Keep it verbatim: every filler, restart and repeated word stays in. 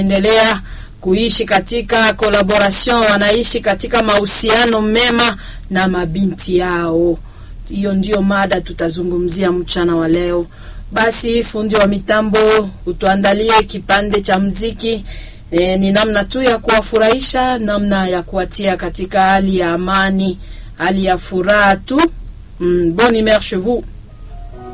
endelea kuishi katika collaboration, wanaishi katika mahusiano mema na mabinti yao. Hiyo ndio mada tutazungumzia mchana wa leo. Basi fundi wa mitambo utuandalie kipande cha muziki. E, ni namna tu ya kuwafurahisha, namna ya kuatia katika hali ya amani, hali ya furaha tu. Mm, bonne humeur chez vous.